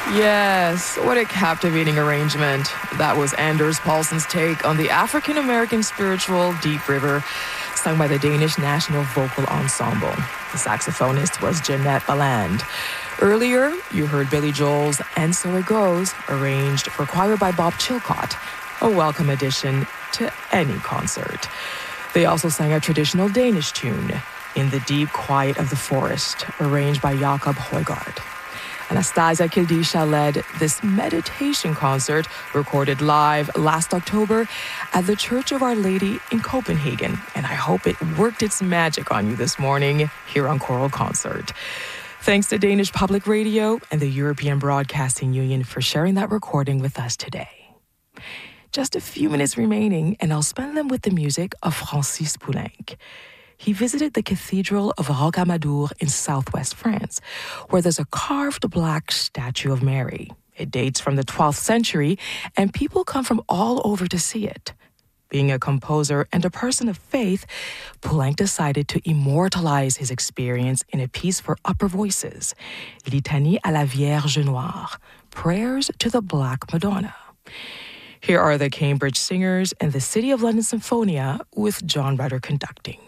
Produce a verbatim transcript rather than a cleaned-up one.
Yes, what a captivating arrangement. That was Anders Paulson's take on the African-American spiritual Deep River, sung by the Danish National Vocal Ensemble. The saxophonist was Jeanette Balland. Earlier, you heard Billy Joel's And So It Goes, arranged for choir by Bob Chilcott, a welcome addition to any concert. They also sang a traditional Danish tune, In the Deep Quiet of the Forest, arranged by Jakob Højgaard. Anastasia Kildisha led this meditation concert recorded live last October at the Church of Our Lady in Copenhagen, and I hope it worked its magic on you this morning here on Choral Concert. Thanks to Danish Public Radio and the European Broadcasting Union for sharing that recording with us today. Just a few minutes remaining, and I'll spend them with the music of Francis Poulenc. He visited the Cathedral of Rocamadour in southwest France, where there's a carved black statue of Mary. It dates from the twelfth century, and people come from all over to see it. Being a composer and a person of faith, Poulenc decided to immortalize his experience in a piece for upper voices, Litanie à la Vierge Noire, Prayers to the Black Madonna. Here are the Cambridge Singers and the City of London Symphonia with John Rutter conducting.